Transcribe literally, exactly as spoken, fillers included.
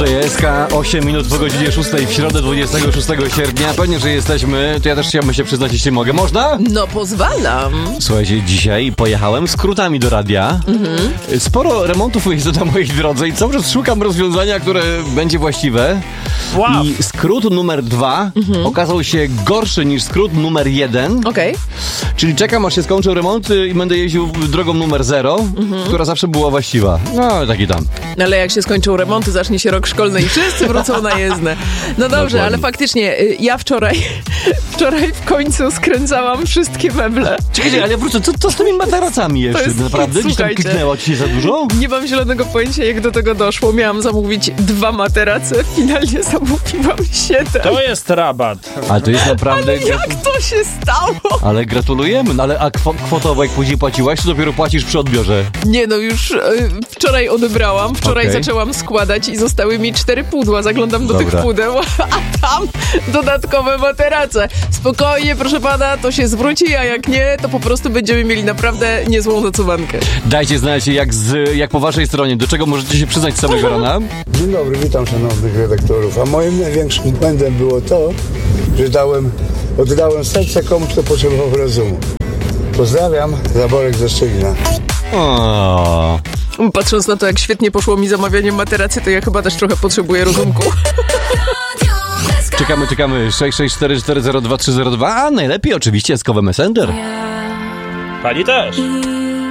Tutaj jest K, osiem minut po godzinie szóstej w środę dwudziestego szóstego sierpnia. Pewnie, że jesteśmy, to ja też chciałbym się przyznać, jeśli mogę. Można? No pozwalam. Słuchajcie, dzisiaj pojechałem skrótami do radia. Mhm. Sporo remontów jest na mojej drodze i cały czas szukam rozwiązania, które będzie właściwe. Wow. I skrót numer dwa mhm. okazał się gorszy niż skrót numer jeden. Okej. Okay. Czyli czekam, aż się skończą remonty i będę jeździł drogą numer zero, mhm. która zawsze była właściwa. No, taki tam. Ale jak się skończą remonty, zacznie się rok szkolny i wszyscy wrócą na jezdne. No dobrze, Dokładnie. Ale faktycznie ja wczoraj wczoraj w końcu skręcałam wszystkie meble. Czekajcie, ale ja wrócę, co, co z tymi materacami jeszcze? Jest, Naprawdę? Gdzieś tam kliknęło ci się za dużo? Nie mam zielonego pojęcia, jak do tego doszło. Miałam zamówić dwa materace, finalnie zamówiłam siedem. To jest rabat. Ale to jest naprawdę... Ale jak to się stało? Ale gratulujemy, no ale a kw- kwotowo jak później płaciłaś, to dopiero płacisz przy odbiorze. Nie no, już y, wczoraj odebrałam, wczoraj okay. zaczęłam składać i zostały mi cztery pudła. Zaglądam do Dobra. tych pudeł, a tam dodatkowe materace. Spokojnie, proszę pana, to się zwróci, a jak nie, to po prostu będziemy mieli naprawdę niezłą nocowankę. Dajcie znać, jak, z, jak po waszej stronie, do czego możecie się przyznać z samego rana. Dzień dobry, witam szanownych redaktorów. A moim największym błędem było to, że dałem, oddałem serce komuś, kto potrzebował rozumu. Pozdrawiam, Zaborek ze Szczelina. O. Patrząc na to, jak świetnie poszło mi zamawianie materacy, to ja chyba też trochę potrzebuję rozumku. Czekamy, czekamy. sześć sześć cztery cztery zero dwa trzy zero dwa, a najlepiej oczywiście Skowe Messenger. Pani też.